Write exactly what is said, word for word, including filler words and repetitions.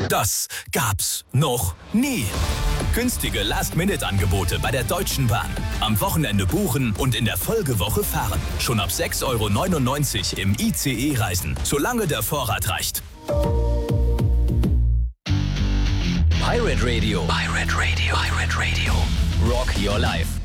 Das gab's noch nie. Günstige Last-Minute-Angebote bei der Deutschen Bahn. Am Wochenende buchen und in der Folgewoche fahren. Schon ab sechs Euro neunundneunzig im I C E reisen, solange der Vorrat reicht. Pirate Radio. Pirate Radio. Pirate Radio. Rock your life.